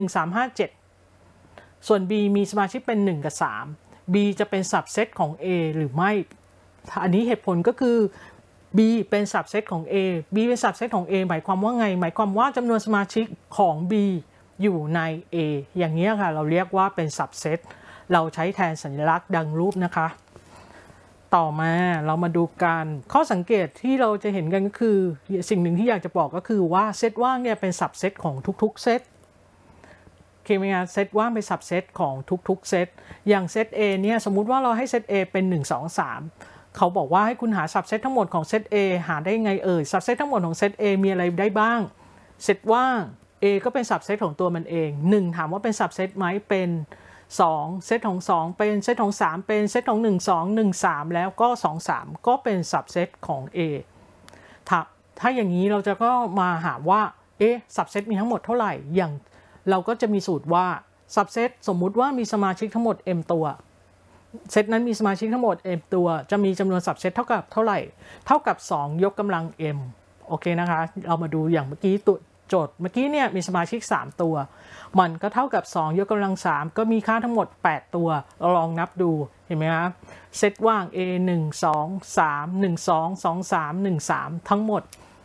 1357ส่วน B มีสมาชิกเป็น1กับ3 B จะเป็น subset ของ A หรือไม่อันนี้เหตุผลก็คือ B เป็น subset ของ A B เป็น subset ของ A หมายความว่าไงหมายความว่าจำนวนสมาชิกของ B อยู่ใน A อย่างนี้ค่ะเราเรียกว่าเป็น subset เราใช้แทนสัญลักษณ์ดังรูปนะคะต่อมาเรามาดูกันข้อสังเกตที่เราจะเห็นกันก็คือสิ่งหนึ่งที่อยากจะบอกก็คือว่าเซตว่างเนี่ยเป็น subset ของทุกๆเซตโอเคไหมครับเซตว่างเป็น subset ของทุกๆเซตอย่างเซต A เนี่ยสมมุติว่าเราให้เซต A เป็น1 2 3เขาบอกว่าให้คุณหา subset ทั้งหมดของเซต A หาได้ไงsubset ทั้งหมดของเซต A มีอะไรได้บ้างเซตว่าง A ก็เป็น subset ของตัวมันเอง1ถามว่าเป็น subset ไหมเป็น2เซตของ2เป็นเซตของ3เป็นเซตของ1 2 1 3แล้วก็2 3ก็เป็น subset ของ A ถ้าอย่างนี้เราจะก็มาหาว่าsubset มีทั้งหมดเท่าไหร่อย่างเราก็จะมีสูตรว่า subset สมมุติว่ามีสมาชิกทั้งหมด m ตัวเซตนั้นมีสมาชิกทั้งหมด m ตัวจะมีจำนวน subset เท่ากับเท่าไหร่เท่ากับ2ยกกำลัง m โอเคนะคะเรามาดูอย่างเมื่อกี้โจทย์เมื่อกี้เนี่ยมีสมาชิก3ตัวมันก็เท่ากับ2ยกกำลัง3ก็มีค่าทั้งหมด8ตัวเราลองนับดูเห็นไหมครับเซตว่าง A 1 2 3 1 2 2 3 1 3ทั้งหมด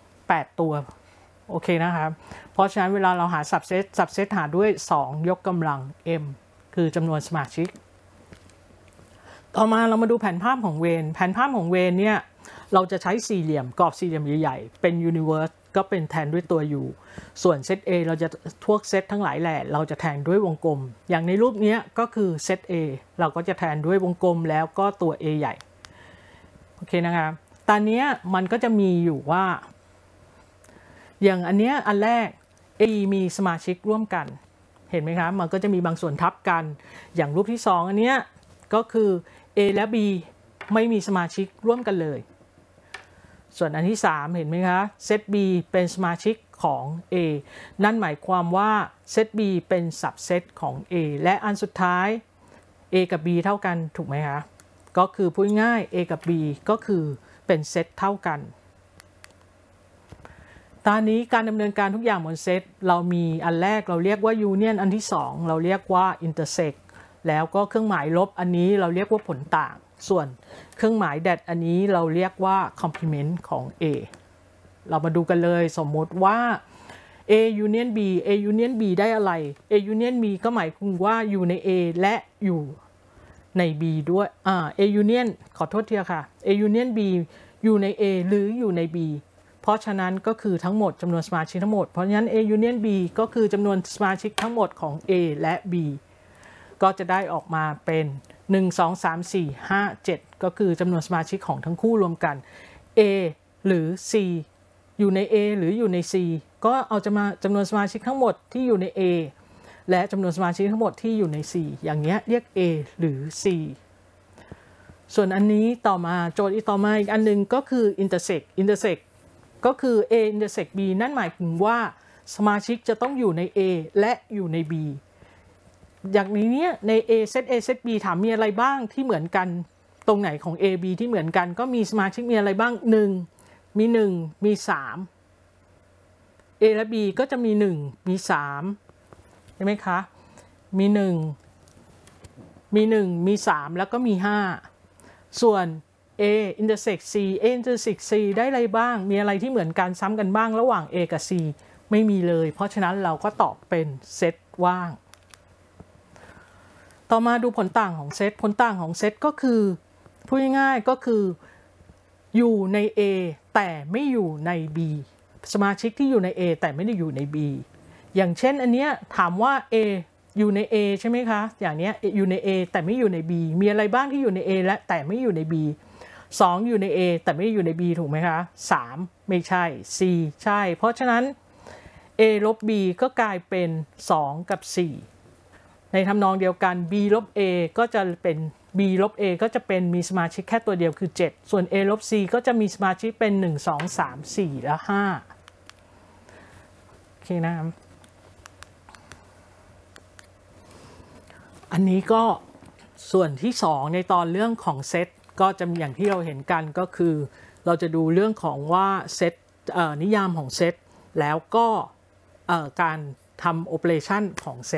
8ตัวโอเคนะครับเพราะฉะนั้นเวลาเราหา subset หาด้วย2ยกกำลัง m คือจำนวนสมาชิกต่อมาเรามาดูแผนภาพของเวนแผนภาพของเวนเนี่ยเราจะใช้สี่เหลี่ยมกรอบสี่เหลี่ยมใหญ่ๆเป็น universe ก็เป็นแทนด้วยตัว U ส่วนเซต A เราจะพวกเซตทั้งหลายแหละเราจะแทนด้วยวงกลมอย่างในรูปนี้ก็คือเซต A เราก็จะแทนด้วยวงกลมแล้วก็ตัว A ใหญ่โอเคนะครับตอนนี้มันก็จะมีอยู่ว่าอย่างอันเนี้ยอันแรก A มีสมาชิกร่วมกันเห็นไหมครับมันก็จะมีบางส่วนทับกันอย่างรูปที่2อันเนี้ยก็คือ A และ B ไม่มีสมาชิกร่วมกันเลยส่วนอันที่3เห็นไหมคะเซต B เป็นสมาชิกของ A นั่นหมายความว่าเซต B เป็น subset ของ A และอันสุดท้าย A กับ B เท่ากันถูกไหมคะก็คือพูดง่าย A กับ B ก็คือเป็นเซตเท่ากันตอนนี้การดำเนินการทุกอย่างบนเซตเรามีอันแรกเราเรียกว่า union อันที่2เราเรียกว่า intersect แล้วก็เครื่องหมายลบอันนี้เราเรียกว่าผลต่างส่วนเครื่องหมายแดดอันนี้เราเรียกว่า complement ของ A เรามาดูกันเลยสมมติว่า A union B A union B ได้อะไร A union B ก็หมายถึงว่าอยู่ใน A และอยู่ใน B ด้วย A union ขอโทษทีค่ะ A union B อยู่ใน A หรืออยู่ใน B เพราะฉะนั้นก็คือทั้งหมดจำนวนสมาชิกทั้งหมดเพราะฉะนั้น A union B ก็คือจำนวนสมาชิกทั้งหมดของ A และ B ก็จะได้ออกมาเป็น1 2 3 4 5 7ก็คือจำนวนสมาชิกของทั้งคู่รวมกัน A หรือ C อยู่ใน A หรืออยู่ใน C ก็เอาจำนวนสมาชิกทั้งหมดที่อยู่ใน A และจำนวนสมาชิกทั้งหมดที่อยู่ใน C อย่างเงี้ยเรียก A หรือ C ส่วนอันนี้ต่อมาโจทย์ต่อมาอีกอันนึงก็คือ intersect ก็คือ A intersect B นั่นหมายถึงว่าสมาชิกจะต้องอยู่ใน A และอยู่ใน Bอย่างนี้เนี่ยใน A เซต A เซต B ถามมีอะไรบ้างที่เหมือนกันตรงไหนของ A B ที่เหมือนกันก็มีสมาชิกมีอะไรบ้าง1มี1มี3 A และ B ก็จะมี1มี3ใช่ไหมคะมี1มี3แล้วก็มี5ส่วน A intersect C A intersect C ได้อะไรบ้างมีอะไรที่เหมือนกันซ้ำกันบ้างระหว่าง A กับ C ไม่มีเลยเพราะฉะนั้นเราก็ตอบเป็นเซตว่างต่อมาดูผลต่างของเซตผลต่างของเซตก็คือพูดง่ายๆก็คืออยู่ใน A แต่ไม่อยู่ใน B สมาชิกที่อยู่ใน A แต่ไม่ได้อยู่ใน B อย่างเช่นอันเนี้ยถามว่า A อยู่ใน A ใช่ไหมคะอย่างเนี้ยอยู่ใน A แต่ไม่อยู่ใน B มีอะไรบ้างที่อยู่ใน A และแต่ไม่อยู่ใน B 2อยู่ใน A แต่ไม่อยู่ใน B ถูกไหมคะ3ไม่ใช่ C ใช่เพราะฉะนั้น A ลบ B ก็กลายเป็น2กับ4ในทำนองเดียวกัน B ลบ A ก็จะเป็น B ลบ A ก็จะเป็นมีสมาชิกแค่ตัวเดียวคือ7ส่วน A ลบ C ก็จะมีสมาชิกเป็น1 2 3 4และ5โอเคนะครับอันนี้ก็ส่วนที่2ในตอนเรื่องของเซตก็จะอย่างที่เราเห็นกันก็คือเราจะดูเรื่องของว่าเซตนิยามของเซตแล้วก็การทำ operation ของเซต